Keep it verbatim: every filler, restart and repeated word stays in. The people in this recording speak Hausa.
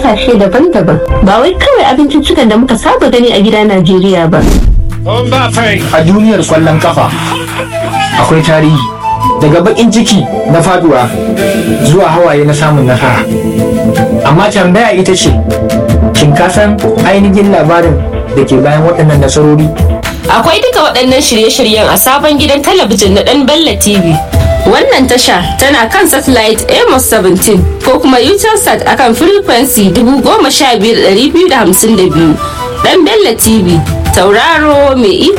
ƙasashe daban-daban. Ba wai kawai abinciccikan da muka saba gani a gida Najeriya ba. A duniyar kwallon kafa akwai tarihi, daga bakin ciki na faduwa zuwa hawaye na samun nasara. Amma tambaya ita ce, shin ka san ainihin labarin da ke bayan waɗannan nasarori? Akwai duka waɗannan shirye-shiryen a sabon gidan talabijin na ɗan Bello T V. Wannan tasha tana kan satellite Amos seventeen ko kuma Utelsat akan frequency dubu goma sha biyar da ɗari biyu da hamsin da biyu. Ɗan Bello T V, tauraro mai